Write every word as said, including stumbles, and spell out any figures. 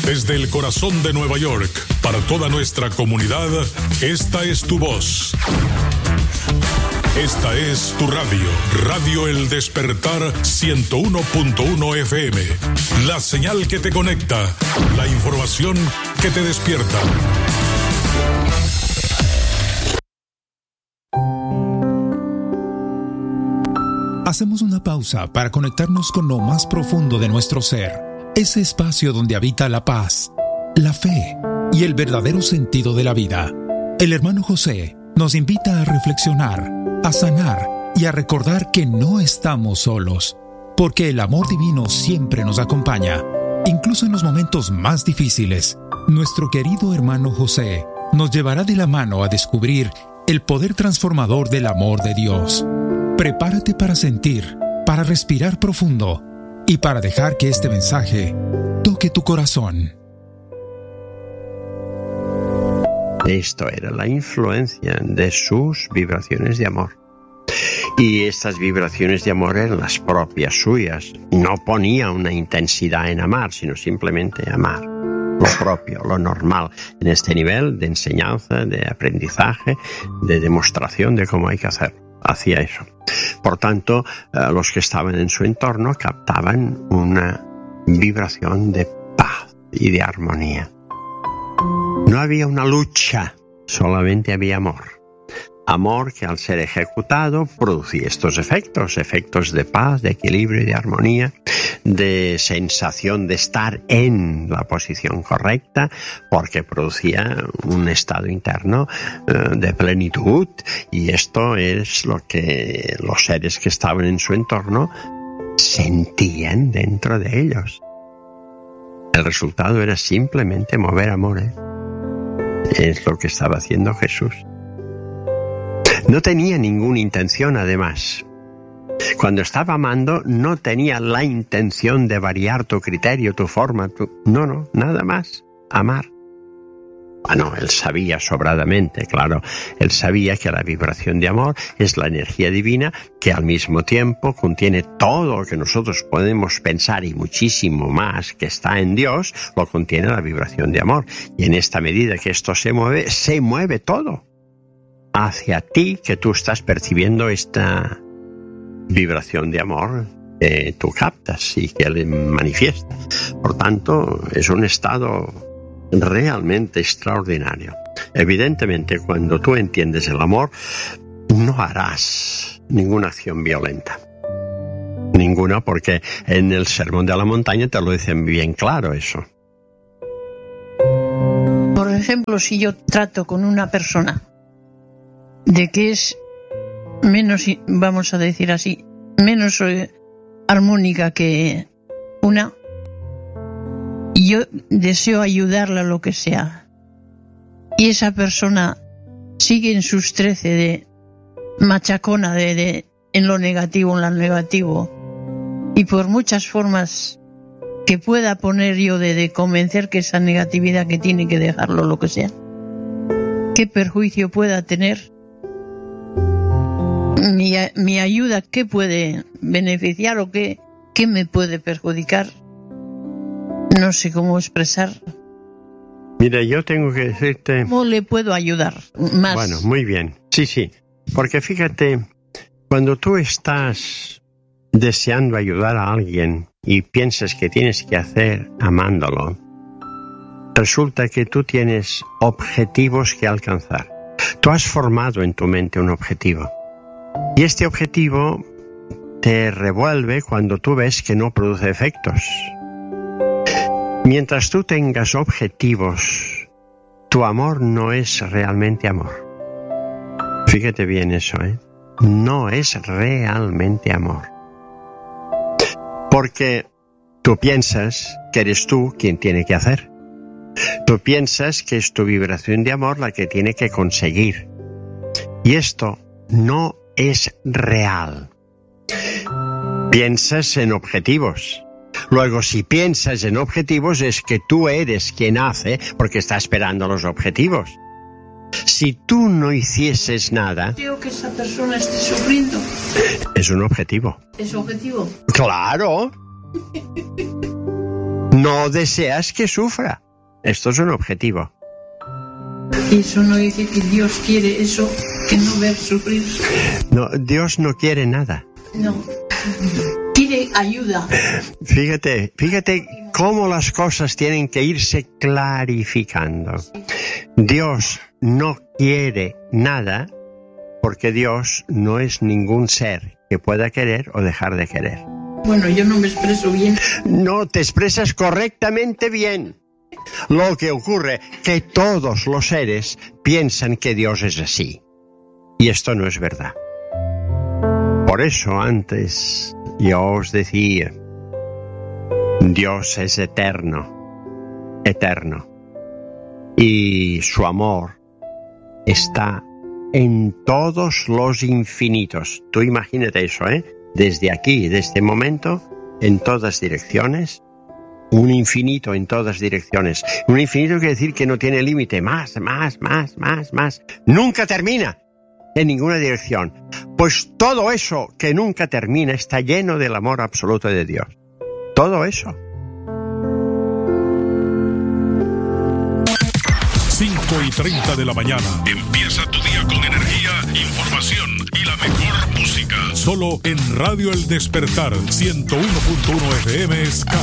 Desde el corazón de Nueva York, para toda nuestra comunidad, esta es tu voz. Esta es tu radio, Radio El Despertar ciento uno punto uno F M. La señal que te conecta, la información que te despierta. Hacemos una pausa para conectarnos con lo más profundo de nuestro ser, ese espacio donde habita la paz, la fe y el verdadero sentido de la vida. El hermano José nos invita a reflexionar, a sanar y a recordar que no estamos solos, porque el amor divino siempre nos acompaña, incluso en los momentos más difíciles. Nuestro querido hermano José nos llevará de la mano a descubrir el poder transformador del amor de Dios. Prepárate para sentir, para respirar profundo y para dejar que este mensaje toque tu corazón. Esto era la influencia de sus vibraciones de amor. Y estas vibraciones de amor eran las propias suyas. No ponía una intensidad en amar, sino simplemente amar. Lo propio, lo normal, en este nivel de enseñanza, de aprendizaje, de demostración de cómo hay que hacer. Hacía eso. Por tanto, los que estaban en su entorno captaban una vibración de paz y de armonía. No había una lucha, solamente había amor. Amor que al ser ejecutado producía estos efectos, efectos de paz, de equilibrio y de armonía, de sensación de estar en la posición correcta, porque producía un estado interno uh, de plenitud, y esto es lo que los seres que estaban en su entorno sentían dentro de ellos. El resultado era simplemente mover amor, ¿eh? Es lo que estaba haciendo Jesús. No tenía ninguna intención, además. Cuando estaba amando, no tenía la intención de variar tu criterio, tu forma, tu... No, no, nada más. Amar. Bueno, él sabía sobradamente, claro, él sabía que la vibración de amor es la energía divina que al mismo tiempo contiene todo lo que nosotros podemos pensar y muchísimo más que está en Dios, lo contiene la vibración de amor. Y en esta medida que esto se mueve, se mueve todo hacia ti, que tú estás percibiendo esta vibración de amor que tú captas y que él manifiesta. Por tanto, es un estado realmente extraordinario. Evidentemente, cuando tú entiendes el amor, no harás ninguna acción violenta. Ninguna, porque en el Sermón de la Montaña te lo dicen bien claro eso. Por ejemplo, si yo trato con una persona de que es menos, vamos a decir así, menos eh, armónica que una, y yo deseo ayudarla a lo que sea, y esa persona sigue en sus trece de machacona de, de en lo negativo, en lo negativo, y por muchas formas que pueda poner yo de, de convencer que esa negatividad que tiene que dejarlo, lo que sea, qué perjuicio pueda tener, mi, mi ayuda, qué puede beneficiar o qué, qué me puede perjudicar. No sé cómo expresar. Mira, yo tengo que decirte... ¿Cómo le puedo ayudar más? Bueno, muy bien. Sí, sí. Porque fíjate, cuando tú estás deseando ayudar a alguien y piensas que tienes que hacer amándolo, resulta que tú tienes objetivos que alcanzar. Tú has formado en tu mente un objetivo. Y este objetivo te revuelve cuando tú ves que no produce efectos. Mientras tú tengas objetivos, tu amor no es realmente amor. Fíjate bien eso, ¿eh? No es realmente amor. Porque tú piensas que eres tú quien tiene que hacer. Tú piensas que es tu vibración de amor la que tiene que conseguir. Y esto no es real. Piensas en objetivos. Luego, si piensas en objetivos, es que tú eres quien hace porque está esperando los objetivos. Si tú no hicieses nada... Creo que esa persona esté sufriendo. Es un objetivo. ¿Es objetivo? ¡Claro! no deseas que sufra. Esto es un objetivo. Y eso no dice que Dios quiere eso, que no ver sufrir. No, Dios no quiere nada. No. Quiere ayuda. Fíjate, fíjate cómo las cosas tienen que irse clarificando. Dios no quiere nada porque Dios no es ningún ser que pueda querer o dejar de querer. Bueno, yo no me expreso bien. No, te expresas correctamente bien. Lo que ocurre es que todos los seres piensan que Dios es así. Y esto no es verdad. Por eso antes yo os decía, Dios es eterno, eterno. Y su amor está en todos los infinitos. Tú imagínate eso, ¿eh? Desde aquí, desde este momento, en todas direcciones. Un infinito en todas direcciones. Un infinito quiere decir que no tiene límite. Más, más, más, más, más. Nunca termina en ninguna dirección. Pues todo eso que nunca termina está lleno del amor absoluto de Dios. Todo eso. cinco y treinta de la mañana. Empieza tu día con energía, información y la mejor música. Solo en Radio El Despertar, ciento uno punto uno F M Ska.